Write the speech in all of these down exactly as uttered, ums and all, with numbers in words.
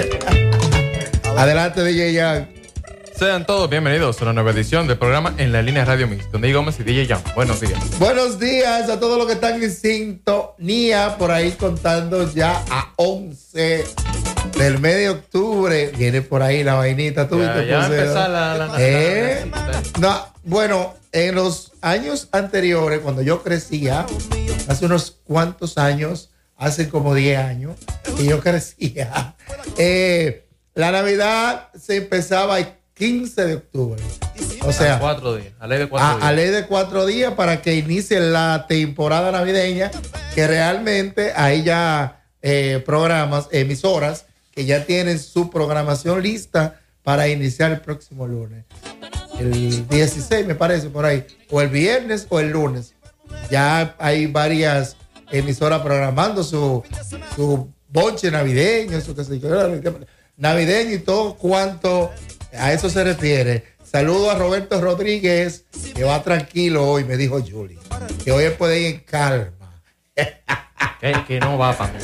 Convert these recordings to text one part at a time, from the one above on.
Adelante, D J Yang. Sean todos bienvenidos a una nueva edición del programa En la Línea Radio Mix, con Diego Gómez y D J Yang. Buenos días. Buenos días a todos los que están en sintonía, por ahí contando ya a once del mes de octubre. Viene por ahí la vainita. ¿Tú Ya, viste, ya José? empezar la, la, la, ¿Eh? la- la- No, bueno, en los años anteriores, cuando yo crecía, hace unos cuantos años, hace como diez años, que yo crecía, eh, la Navidad se empezaba el quince de octubre. O sea, a cuatro días, a ley de cuatro a, días. a ley de cuatro días para que inicie la temporada navideña, que realmente hay ya eh, programas, emisoras, que ya tienen su programación lista para iniciar el próximo lunes. El dieciséis, me parece, por ahí. O el viernes o el lunes. Ya hay varias emisoras programando su, su bonche navideño, su que se navideño y todo cuanto a eso se refiere. Saludo a Roberto Rodríguez, que va tranquilo hoy, me dijo Julie, que hoy él puede ir en calma. Que, que no va para mí.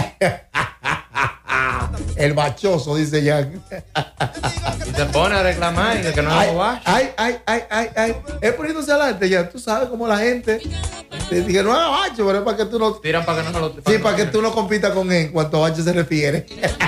El machoso, dice Jan. Y se pone a reclamar y de que no Ay, lo va. ay, ay, ay, ay, ay. Es poniéndose adelante ya. Tú sabes cómo la gente te dice, no es bacho, pero es para que tú no. Tiran para que no se lo. Sí, para que tú no compitas con él en cuanto a bacho se refiere.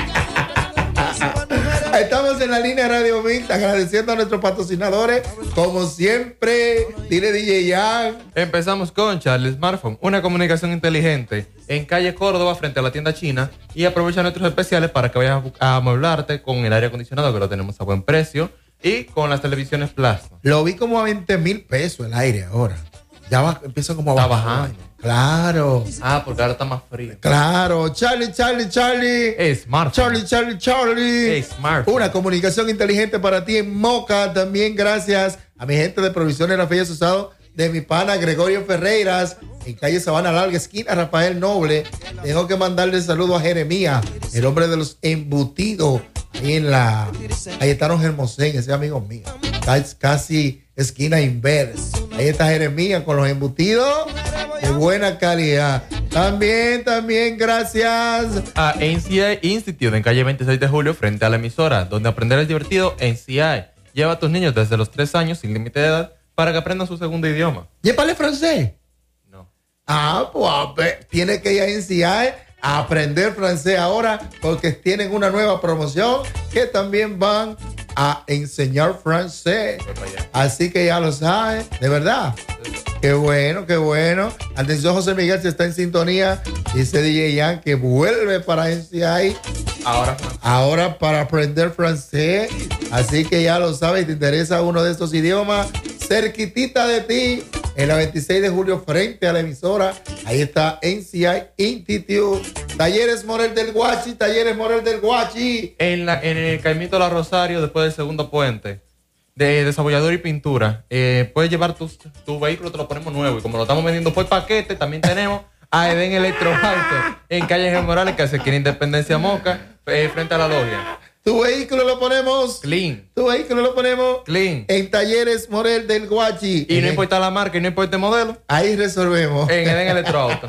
Estamos en la línea Radio Mix, agradeciendo a nuestros patrocinadores. Como siempre, dile D J Yang. Empezamos con Charlie Smartphone, una comunicación inteligente en calle Córdoba frente a la tienda china, y aprovecha nuestros especiales para que vayas a amueblarte con el aire acondicionado, que lo tenemos a buen precio, y con las televisiones plasma. Lo vi como a veinte mil pesos el aire ahora. Ya va, empieza como a Está bajar. bajando. Claro, Ah, porque ahora está más frío. claro. Charlie, Charlie, Charlie. Smartphone. Charlie, Charlie, Charlie. Smartphone. Una comunicación inteligente para ti en Moca. También gracias a mi gente de Provisiones Rafael Usado, de mi pana Gregorio Ferreiras, en calle Sabana Larga, esquina Rafael Noble. Tengo que mandarle saludo a Jeremías, el hombre de los embutidos, ahí en la Cayetano Hermosén, ese amigo mío. Casi, casi esquina inversa. Ahí está Jeremías con los embutidos de buena calidad. También, también, gracias. A N C I Institute en calle veintiséis de julio frente a la emisora, donde aprender es divertido. N C I lleva a tus niños desde los tres años sin límite de edad para que aprendan su segundo idioma. ¿Llévale francés? No. Ah, pues a ver, tiene que ir a N C I a aprender francés ahora, porque tienen una nueva promoción que también van a enseñar francés. Voy para allá. Así que ya lo saben, de verdad. Qué bueno, qué bueno. Atención, José Miguel, si está en sintonía, dice D J Yang que vuelve para N C I Ahora, ahora para aprender francés. Así que ya lo sabes, te interesa uno de estos idiomas, cerquitita de ti, en la veintiséis de julio frente a la emisora, ahí está N C I Institute. Talleres Morel del Guachi, Talleres Morel del Guachi. en, la, en el Caimito La Rosario, después del segundo puente, de desabollador y pintura, eh, puedes llevar tu, tu vehículo, te lo ponemos nuevo. Y como lo estamos vendiendo por paquete, también tenemos a Eden Electroauto en calle G. Morales, que hace esquina Independencia Moca, eh, frente a la logia. Tu vehículo lo ponemos. Clean, Tu vehículo lo ponemos clean. en Talleres Morel del Guachi. Y no En- importa la marca y no importa el modelo, Ahí resolvemos. en Eden Electroauto.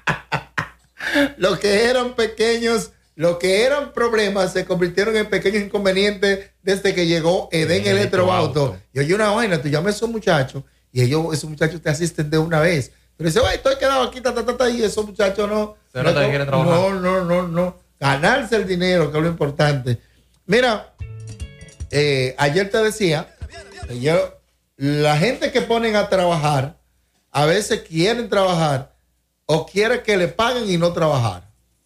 Los que eran pequeños, los que eran problemas se convirtieron en pequeños inconvenientes desde que llegó Eden Eden Electroauto. Electroauto. Y oye una vaina, tú llamas a esos muchachos y ellos, esos muchachos te asisten de una vez. Pero dice, oye, estoy quedado aquí, ta, ta, ta, ta", y esos muchachos no. Se no, nota que quieren trabajar. No, no, no, no. Ganarse el dinero, que es lo importante. Mira, eh, ayer te decía, yo, la gente que ponen a trabajar, a veces quieren trabajar o quieren que le paguen y no trabajar.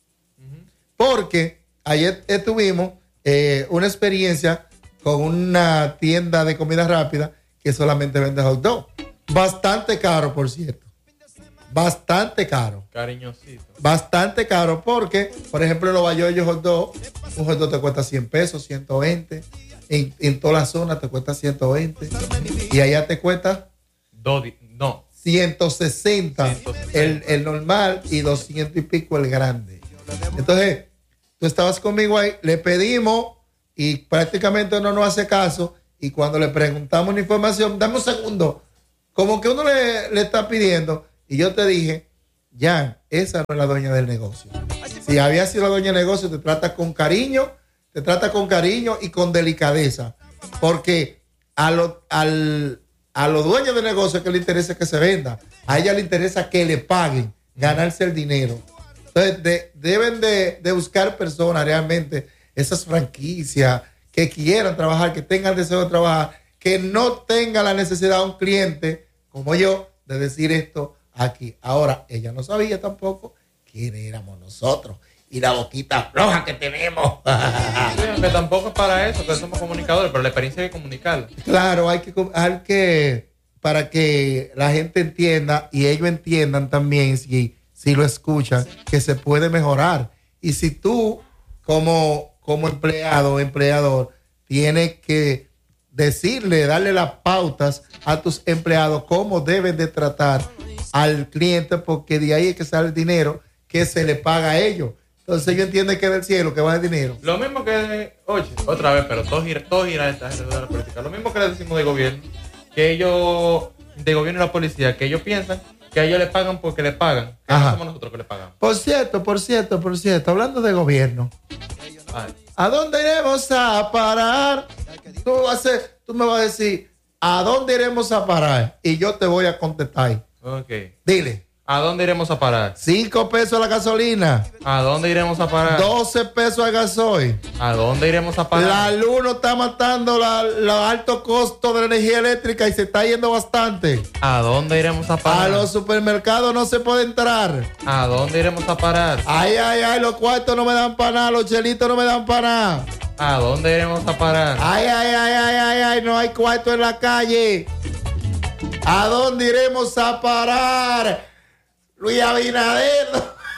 Porque ayer tuvimos eh, una experiencia con una tienda de comida rápida que solamente vende hot dog. Bastante caro, por cierto. Bastante caro. Cariñosito. Bastante caro porque, por ejemplo, los Bayoyos hot dog, un hot dog te cuesta cien pesos, ciento veinte. En, en toda la zona te cuesta ciento veinte. Y allá te cuesta Dodi, no. ciento sesenta, ciento sesenta. el, el normal y doscientos y pico el grande. Entonces, tú estabas conmigo ahí, le pedimos y prácticamente no nos hace caso. Y cuando le preguntamos una información, dame un segundo, como que uno le, le está pidiendo. Y yo te dije, Jan, esa no es la dueña del negocio. Si había sido la dueña del negocio, te trata con cariño, te trata con cariño y con delicadeza. Porque a, lo, al, a los dueños de negocios que le interesa que se venda, a ella le interesa que le paguen, ganarse el dinero. Entonces de, deben de, de buscar personas realmente, esas franquicias, que quieran trabajar, que tengan el deseo de trabajar, que no tenga la necesidad de un cliente como yo de decir esto aquí. Ahora, ella no sabía tampoco quién éramos nosotros y la boquita floja que tenemos. Sí, que tampoco es para eso, que somos comunicadores, pero la experiencia hay que comunicar. Claro, hay que, hay que, para que la gente entienda y ellos entiendan también, si, si lo escuchan, que se puede mejorar. Y si tú, como, como empleado o empleador, tienes que decirle, darle las pautas a tus empleados cómo deben de tratar al cliente, porque de ahí es que sale el dinero que se le paga a ellos. Entonces ellos entienden que es del cielo que va el dinero. Lo mismo que, oye, otra vez, pero todo gira, todo gira esta alrededor de la política. Lo mismo que le decimos de gobierno, que ellos, de gobierno y la policía, que ellos piensan que a ellos le pagan porque le pagan, que no somos nosotros que le pagamos. Por cierto, por cierto, por cierto, hablando de gobierno, ay, ¿a dónde iremos a parar? Tú, vas a ser, tú me vas a decir, ¿a dónde iremos a parar? Y yo te voy a contestar. Ok. Dile. ¿A dónde iremos a parar? Cinco pesos la gasolina. ¿A dónde iremos a parar? Doce pesos el gasoil. ¿A dónde iremos a parar? La luz nos está matando la, los altos costos de la energía eléctrica y se está yendo bastante. ¿A dónde iremos a parar? A los supermercados no se puede entrar. ¿A dónde iremos a parar? Ay, ay, ay, los cuartos no me dan para nada, los chelitos no me dan para nada. ¿A dónde iremos a parar? Ay, ay, ay, ay, ay, ay, no hay cuarto en la calle. ¿A dónde iremos a parar? Luis Abinader.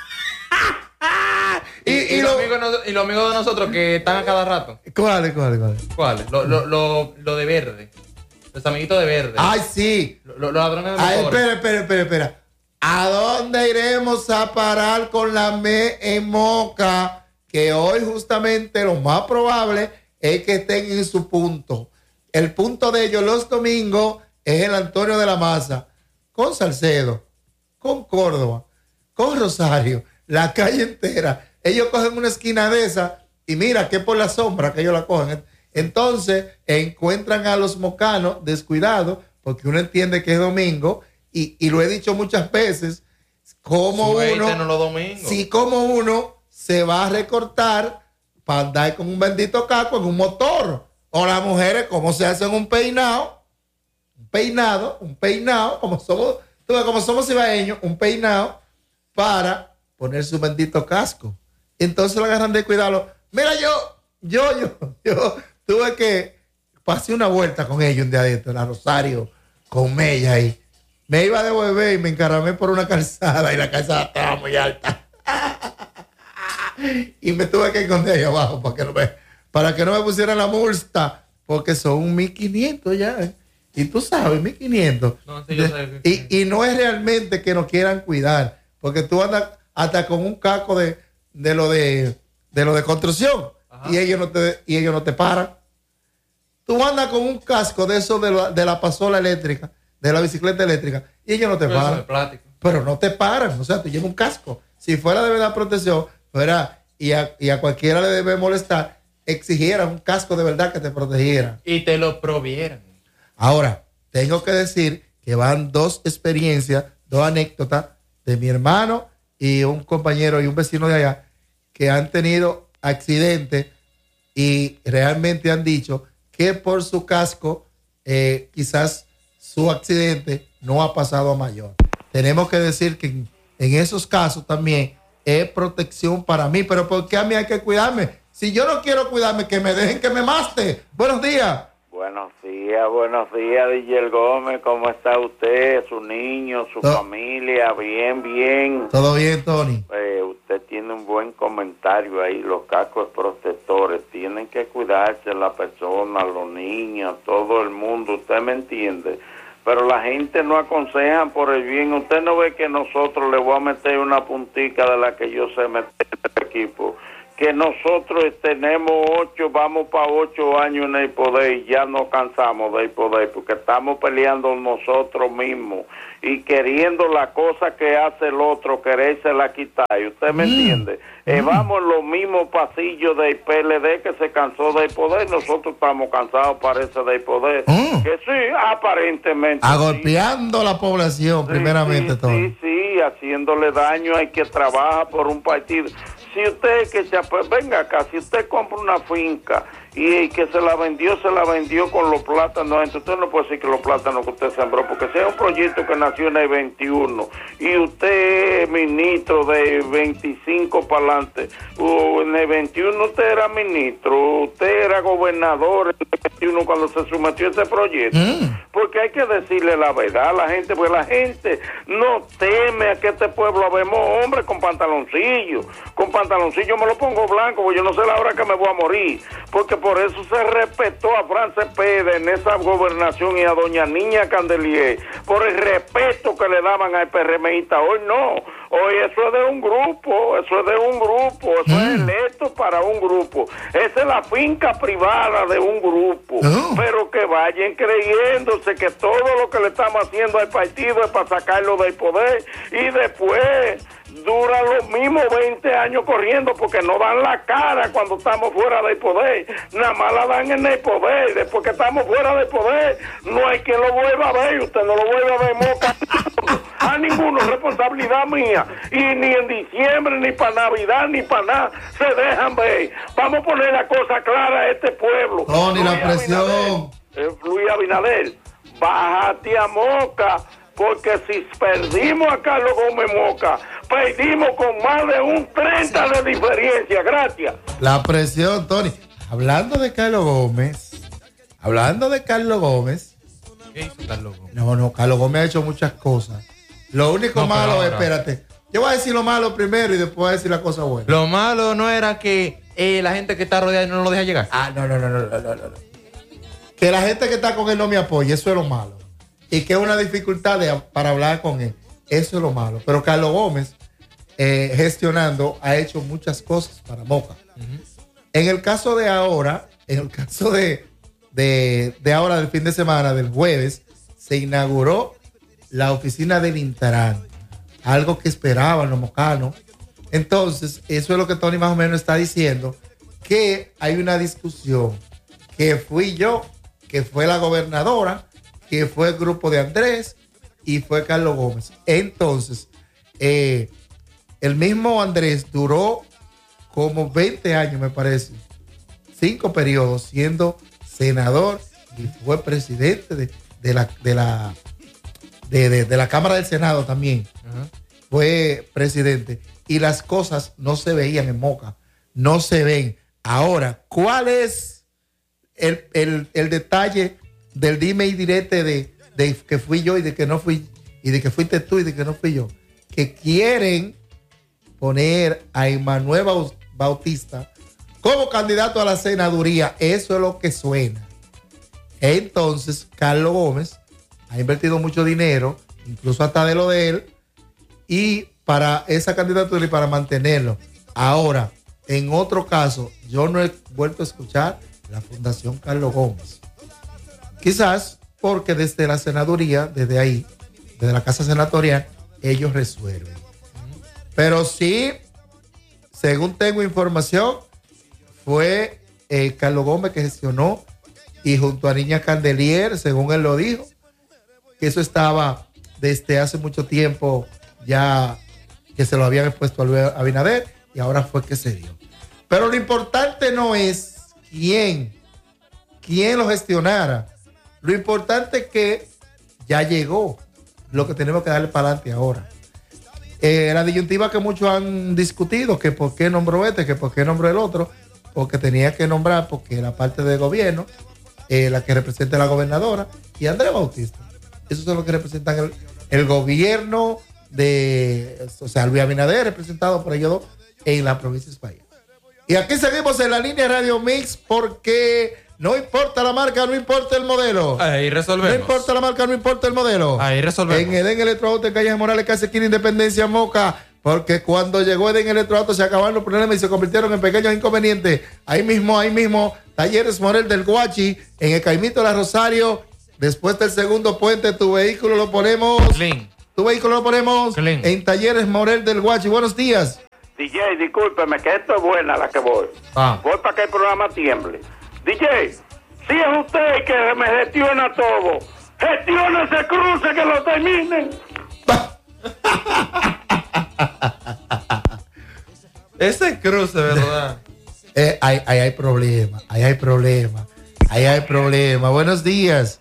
y, y, y, y, lo, los amigos, y los amigos de nosotros que están a cada rato. ¿Cuáles, cuáles, cuáles? ¿Cuáles? Lo, lo, lo, lo de verde. Los amiguitos de verde. Ay, sí. Los lo, lo ladrones de Ay, motores. espera, espera, espera, espera. ¿A dónde iremos a parar con la M E en Moca? Que hoy justamente lo más probable es que estén en su punto. El punto de ellos los domingos es el Antonio de la Maza, con Salcedo, con Córdoba, con Rosario, la calle entera. Ellos cogen una esquina de esa y mira que por la sombra que ellos la cogen. Entonces encuentran a los mocanos descuidados, porque uno entiende que es domingo y, y lo he dicho muchas veces, como uno, no los domingos. si como uno se va a recortar para andar con un bendito caco en un motor, o las mujeres como se hacen un peinado, un peinado, un peinado, como somos, tú ves, como somos ibaeños, un peinado para poner su bendito casco. Entonces lo agarran de cuidarlo. Mira, yo, yo, yo, yo tuve que pasé una vuelta con ellos un día de esto, en la Rosario, con Mella ahí. Me iba de bebé y me encaramé por una calzada y la calzada estaba muy alta. Y me tuve que esconder ahí abajo para que no me, para que no me pusieran la multa, porque son mil quinientos ya. ¿eh? Y tú sabes, mil quinientos. No, sí, yo sé que... y, y no es realmente que nos quieran cuidar, porque tú andas hasta con un caco de, de lo de, de lo de construcción. Ajá. y ellos no te y ellos no te paran. Tú andas con un casco de eso de la, de la pasola eléctrica, de la bicicleta eléctrica, y ellos no te Pero paran. Pero no te paran, o sea, tú llevas un casco. Si fuera de verdad protección, fuera, y a, y a cualquiera le debe molestar, exigiera un casco de verdad que te protegiera. Y te lo provieran. Ahora, tengo que decir que van dos experiencias, dos anécdotas de mi hermano y un compañero y un vecino de allá que han tenido accidentes y realmente han dicho que por su casco eh, quizás su accidente no ha pasado a mayor. Tenemos que decir que en, en esos casos también es protección para mí, pero ¿por qué a mí hay que cuidarme? Si yo no quiero cuidarme, que me dejen que me maste. Buenos días. Buenos días, buenos días, D J Gómez, ¿cómo está usted, su niño, su Todo, familia? Bien, bien. Todo bien, Tony. Eh, usted tiene un buen comentario ahí, los cascos protectores, tienen que cuidarse la persona, los niños, todo el mundo, usted me entiende. Pero la gente no aconseja por el bien. Usted no ve que nosotros le voy a meter una puntica de la que yo sé meter en el equipo, que nosotros tenemos ocho, vamos para ocho años en el poder y ya nos cansamos del poder porque estamos peleando nosotros mismos y queriendo la cosa que hace el otro, querérsela quitar. ¿Usted me mm. entiende? Mm. Eh, vamos en los mismos pasillos del P L D que se cansó del poder. Nosotros estamos cansados, parece, del poder. Mm. Que sí, aparentemente. Agolpeando sí. a la población, sí, primeramente, sí, todo. Sí, sí, haciéndole daño. Hay que trabajar por un partido. Si usted que se, pues venga acá, si usted compra una finca y que se la vendió, se la vendió con los plátanos, entonces usted no puede decir que los plátanos que usted sembró, porque sea un proyecto que nació en el veintiuno y usted es ministro de veinticinco para adelante, o en el veintiuno usted era ministro, usted era gobernador en el veintiuno cuando se sometió a ese proyecto, mm. porque hay que decirle la verdad a la gente, porque la gente no teme a que este pueblo habemos hombres con pantaloncillo, con pantaloncillo me lo pongo blanco, porque yo no sé la hora que me voy a morir, porque por eso se respetó a Fran Cepeda en esa gobernación y a doña Niña Candelier, por el respeto que le daban al PRMista. Hoy no, hoy eso es de un grupo, eso es de un grupo, eso mm. es electo para un grupo, esa es la finca privada de un grupo, oh. pero que vayan creyéndose que todo lo que le estamos haciendo al partido es para sacarlo del poder y después dura los mismos veinte años corriendo porque no dan la cara cuando estamos fuera del poder, nada más la dan en el poder, después que estamos fuera del poder no hay que lo vuelva a ver, usted no lo vuelve a ver moca a ninguno, responsabilidad mía, y ni en diciembre, ni para Navidad, ni para nada se dejan ver. Vamos a poner la cosa clara a este pueblo. No, ni la presión. Abinader, eh, Luis Abinader, bájate a Moca, porque si perdimos a Carlos Gómez Moca, perdimos con más de un treinta de diferencia. Gracias. La presión, Tony. Hablando de Carlos Gómez, hablando de Carlos Gómez. ¿Qué hizo Carlos Gómez? No, no, Carlos Gómez ha hecho muchas cosas. Lo único no, malo, es, espérate, yo voy a decir lo malo primero y después voy a decir la cosa buena. Lo malo no era que eh, la gente que está rodeada no lo deja llegar. Ah, no, no, no, no, no, no, no. Que la gente que está con él no me apoye, eso es lo malo. Y que es una dificultad de, para hablar con él, eso es lo malo. Pero Carlos Gómez, eh, gestionando, ha hecho muchas cosas para Moca. Uh-huh. En el caso de ahora, en el caso de, de, de ahora del fin de semana, del jueves, se inauguró la oficina del Intran, algo que esperaban los mocanos. Entonces, eso es lo que Tony más o menos está diciendo, que hay una discusión, que fui yo, que fue la gobernadora, que fue el grupo de Andrés y fue Carlos Gómez. Entonces, eh, el mismo Andrés duró como veinte años, me parece, cinco periodos siendo senador y fue presidente de, de la de la de, de, de la Cámara del Senado también. Uh-huh. Fue presidente y las cosas no se veían en Moca, no se ven. Ahora, ¿cuál es el, el, el detalle del dime y direte de, de que fui yo y de que no fui, y de que fuiste tú y de que no fui yo? Que quieren poner a Emmanuel Bautista como candidato a la senaduría. Eso es lo que suena. Entonces, Carlos Gómez ha invertido mucho dinero, incluso hasta de lo de él, y para esa candidatura y para mantenerlo. Ahora, en otro caso, yo no he vuelto a escuchar la Fundación Carlos Gómez. Quizás porque desde la senaduría, desde ahí, desde la casa senatorial, ellos resuelven. Pero sí, según tengo información, fue eh, Carlos Gómez que gestionó y junto a Niña Candelier, según él lo dijo, que eso estaba desde hace mucho tiempo ya que se lo habían expuesto a Abinader y ahora fue que se dio. Pero lo importante no es quién, quién lo gestionara. Lo importante es que ya llegó. Lo que tenemos que darle para adelante ahora. Eh, la disyuntiva que muchos han discutido, que por qué nombró este, que por qué nombró el otro, porque tenía que nombrar, porque la parte del gobierno, eh, la que representa la gobernadora, y Andrés Bautista. Esos son los que representan el, el gobierno de, o sea, Luis Abinader, representado por ellos dos en la provincia de España. Y aquí seguimos en la línea Radio Mix porque no importa la marca, no importa el modelo. Ahí resolvemos. No importa la marca, no importa el modelo. Ahí resolvemos. En Edén Electroauto, en calle Morales, casi esquina Independencia, Moca. porque cuando llegó Eden Electroauto se acabaron los problemas y se convirtieron en pequeños inconvenientes. Ahí mismo, ahí mismo, Talleres Morel del Guachi, en el Caimito La Rosario, después del segundo puente, tu vehículo lo ponemos. Clean. Tu vehículo lo ponemos Clean. en Talleres Morel del Guachi. Buenos días. D J, discúlpeme, que esto es buena la que voy. Ah. Voy para que el programa tiemble. D J, si es usted que me gestiona todo, gestiona ese cruce que lo terminen. Ese cruce, ¿verdad? eh, ahí, ahí hay problema, ahí hay problema, ahí hay problema. Buenos días.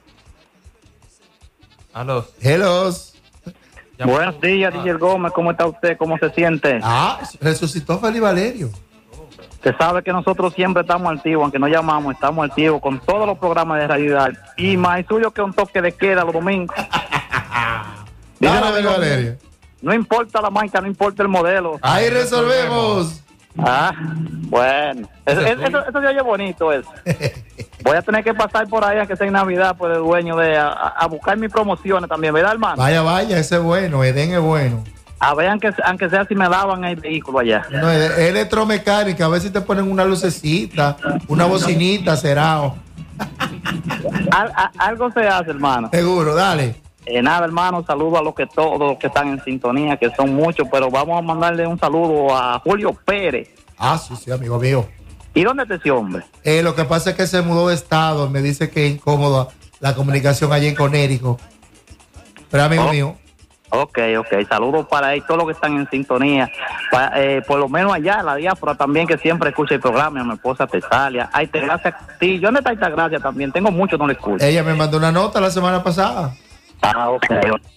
Aló. Hello. Buenos días, D J Gómez, ¿cómo está usted? ¿Cómo se siente? Ah, resucitó Feli Valerio. Usted sabe que nosotros siempre estamos activos, aunque no llamamos, estamos activos con todos los programas de realidad. Y más suyo que un toque de queda los domingos. Dice Dale, un Feli amigo mío, Valerio. no importa la marca, no importa el modelo. Ahí resolvemos. Ah, bueno. Eso, eso, eso se oye bonito eso. Voy a tener que pasar por ahí, a que sea en Navidad, por el dueño de a, a buscar mis promociones también, ¿verdad, hermano? Vaya, vaya, ese es bueno, Eden es bueno. A ver, aunque, aunque sea si me lavan el vehículo allá. No, es electromecánica, a ver si te ponen una lucecita, una bocinita, será. Al, a, algo se hace, hermano. Seguro, dale. Eh, nada, hermano, saludo a los que todos los que están en sintonía, que son muchos, pero vamos a mandarle un saludo a Julio Pérez. Ah, sí, sí, amigo mío. ¿Y dónde está ese hombre? Eh, lo que pasa es que se mudó de estado, me dice que es incómoda la comunicación allí en Conérico. Pero amigo Oh. mío. Ok, ok, saludos para ahí, todos los que están en sintonía, pa, eh, por lo menos allá, la diáspora también, que siempre escucha el programa, a mi esposa Tesalia, ay, te gracias a ti, ¿dónde está esta gracia también? Tengo mucho, no le escucho. Ella me mandó una nota la semana pasada. Ah, ok.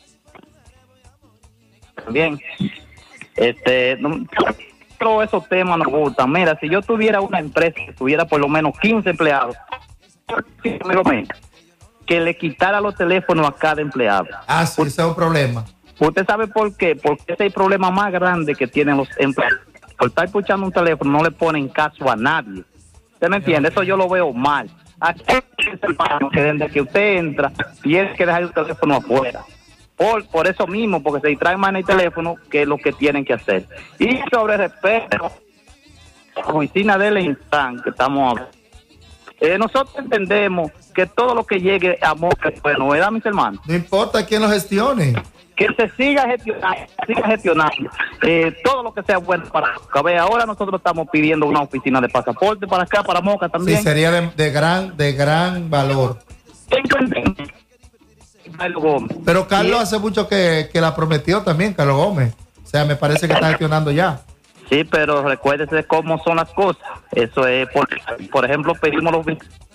Bien. Este, no, todos esos temas nos gustan. Mira, si yo tuviera una empresa que tuviera por lo menos quince empleados, que le quitara los teléfonos a cada empleado. Ah, sí, ese es un problema. ¿Usted sabe por qué? Porque ese es el problema más grande que tienen los empleados. Por estar escuchando un teléfono no le ponen caso a nadie. ¿Usted me entiende? Eso yo lo veo mal. Aquí, hermano, que desde que usted entra, tiene que dejar el teléfono afuera. Por, por eso mismo, porque se distraen más en el teléfono que lo que tienen que hacer. Y sobre respeto, la oficina del Intran, que estamos hablando. Eh, nosotros entendemos que todo lo que llegue a Moca es bueno, ¿verdad, mis hermanos? No importa quién lo gestione. Que se siga gestionando, siga gestionando eh, todo lo que sea bueno para Moca. Ve, ahora nosotros estamos pidiendo una oficina de pasaporte para acá, para Moca también. Sí, sería de, de gran, de gran valor. Pero Carlos hace mucho que, que la prometió también, Carlos Gómez. O sea, me parece que está gestionando ya. Sí, pero recuérdese cómo son las cosas. Eso es, por, por ejemplo, pedimos los...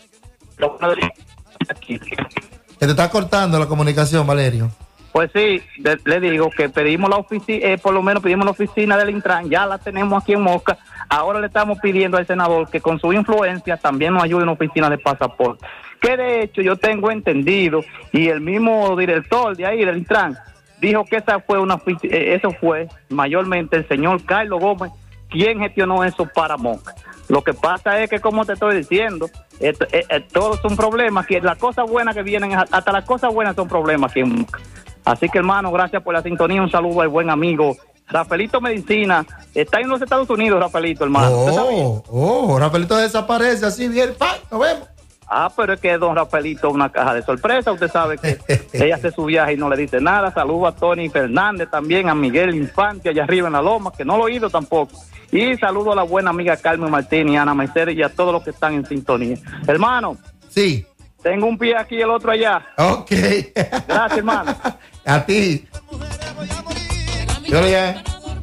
Que te está cortando la comunicación, Valerio. Pues sí, de, le digo que pedimos la oficina, eh, por lo menos pedimos la oficina del Intran, ya la tenemos aquí en Moca. Ahora le estamos pidiendo al senador que con su influencia también nos ayude en oficina de pasaporte. Que de hecho yo tengo entendido, y el mismo director de ahí del Intran dijo que esa fue una eh, eso fue mayormente el señor Carlos Gómez quien gestionó eso para Moca. Lo que pasa es que, como te estoy diciendo, esto, eh, eh, todos son problemas, que las cosas buenas que vienen, hasta las cosas buenas son problemas aquí en Moca. Así que, hermano, gracias por la sintonía, un saludo al buen amigo Rafaelito Medicina. Está en los Estados Unidos, Rafaelito, hermano. Oh, oh, Rafaelito desaparece así bien, ¡pam! Nos vemos. Ah, pero es que don Rafaelito una caja de sorpresa. Usted sabe que ella hace su viaje y no le dice nada. Saludo a Tony Fernández también, a Miguel Infante allá arriba en la loma, que no lo he oído tampoco. Y saludo a la buena amiga Carmen Martínez y Ana Mercedes y a todos los que están en sintonía. Hermano. Sí. Tengo un pie aquí y el otro allá. Ok. Gracias, hermano. A ti. Yo le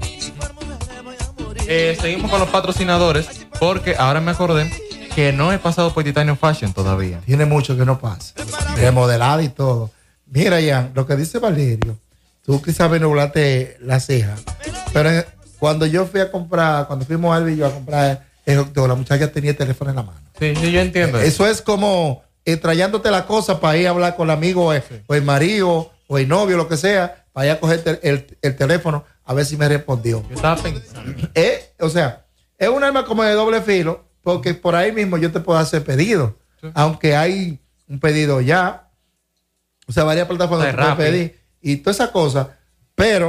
eh, seguimos con los patrocinadores, porque ahora me acordé que no he pasado por Titanium Fashion todavía. Tiene mucho que no pasa. Remodelada y todo. Mira, Ian, lo que dice Valerio, tú quizás me nublaste la ceja, pero eh, cuando yo fui a comprar, cuando fuimos Albi y yo a comprar el hot dog, la muchacha tenía el teléfono en la mano. Sí, sí, yo entiendo. Eso es como eh, trayéndote la cosa para ir a hablar con el amigo eh, o el marido o el novio, lo que sea, para ir a coger el, el, el teléfono a ver si me respondió. Yo estaba pensando. Eh, o sea, es un arma como de doble filo, porque por ahí mismo yo te puedo hacer pedido, sí. Aunque hay un pedido ya, o sea, varias plataformas que puedes pedir y toda esa cosa, pero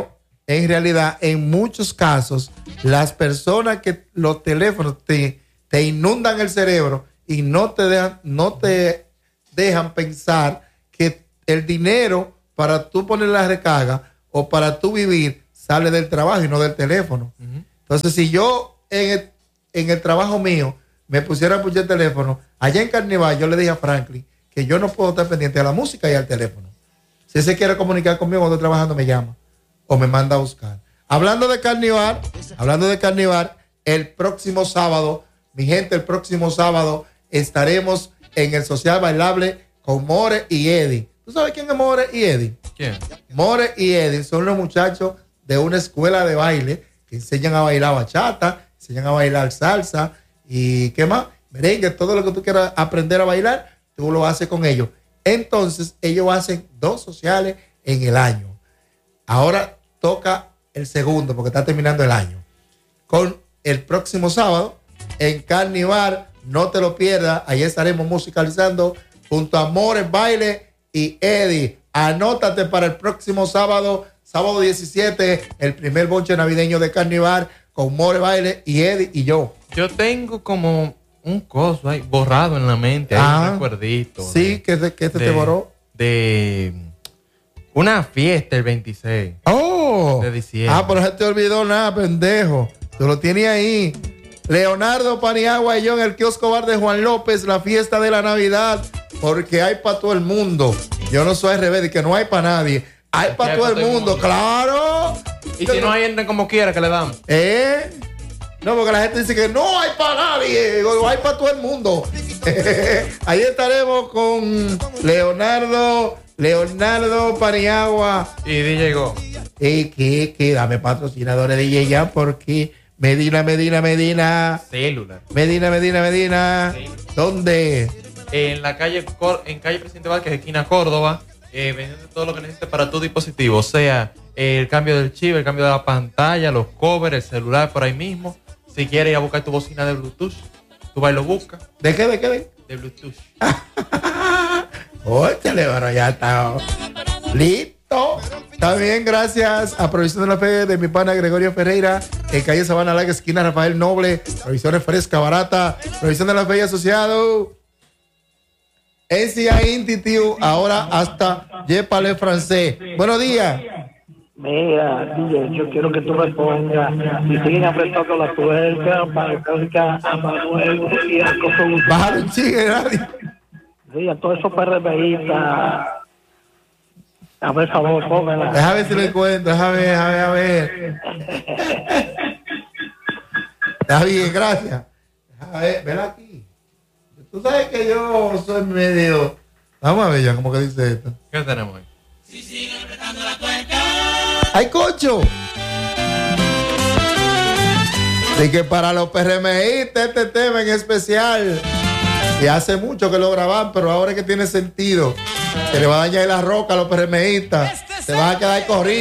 en realidad, en muchos casos, las personas que los teléfonos te, te inundan el cerebro y no te dejan, no te dejan pensar que el dinero para tú poner la recarga o para tú vivir sale del trabajo y no del teléfono. Uh-huh. Entonces, si yo en el, en el trabajo mío me pusiera a puchar el teléfono, allá en Carnival yo le dije a Franklin que yo no puedo estar pendiente a la música y al teléfono. Si él se quiere comunicar conmigo cuando estoy trabajando, me llama o me manda a buscar. Hablando de Carnival, hablando de Carnival, el próximo sábado, mi gente, el próximo sábado estaremos en el Social Bailable con More y Eddie. ¿Tú sabes quién es More y Eddie? ¿Quién? More y Eddie son los muchachos de una escuela de baile que enseñan a bailar bachata, enseñan a bailar salsa y ¿qué más? Merengue, todo lo que tú quieras aprender a bailar, tú lo haces con ellos. Entonces, ellos hacen dos sociales en el año. Ahora toca el segundo porque está terminando el año. Con el próximo sábado en Carnival, no te lo pierdas. Ahí estaremos musicalizando junto a More Baile y Eddie. Anótate para el próximo sábado, sábado diecisiete, el primer bonche navideño de Carnival con More Baile y Eddie y yo. Yo tengo como un coso ahí borrado en la mente, ah, hay un recuerdito. Sí, que, de, que este de, te borró. De una fiesta el veintiséis oh, de diciembre. Ah, pero no se te olvidó nada, pendejo. Tú lo tienes ahí. Leonardo Paniagua y yo en el kiosco bar de Juan López, la fiesta de la Navidad, porque hay para todo el mundo. Yo no soy rebelde, que no hay para nadie. Hay para todo el mundo, mundo, claro. Y si no hay gente como quiera que le dan. ¿Eh? No, porque la gente dice que no hay para nadie, hay para todo el mundo. Ahí estaremos con Leonardo, Leonardo Paniagua. Y D J Go. Y que, que dame patrocinadores de D J ya porque Medina, Medina, Medina. Celular. Medina, Medina, Medina. Sí. ¿Dónde? En la calle, en calle Presidente Vázquez, esquina Córdoba, eh, vendiendo todo lo que necesites para tu dispositivo, o sea, eh, el cambio del chip, el cambio de la pantalla, los covers, el celular por ahí mismo. Si quieres ir a buscar tu bocina de Bluetooth, tú vas y lo buscas. ¿De qué, de qué? De, de Bluetooth. Óchale, bueno, ya está. Listo. Está bien, gracias a Provisión de la Fe de mi pana Gregorio Ferreira, en calle Sabana Larga, esquina Rafael Noble. Provisiones fresca, barata. Provisión de la Fe y asociado. N C I Institute, ahora hasta Yepale francés. Buenos días. Mira, D J, yo quiero que tú respondas. Si siguen apretando la tuerca para que a Manuel y a Coso. Bajar un chingue, nadie. Sí, a todos esos PRMistas. A ver, favor, póngala. Déjame ver si lo encuentro, déjame ver, déjame ver. Está bien, gracias. Déjame ver, ven aquí. Tú sabes que yo soy medio... Vamos a ver ya, ¿cómo que dice esto? ¿Qué tenemos ahí? Si siguen apretando la tuerca. ¡Ay, cocho! Así que para los PRMistas este tema en especial, y hace mucho que lo graban, pero ahora es que tiene sentido. Se le va a dañar la roca a los PRMistas. Se van a quedar corridos.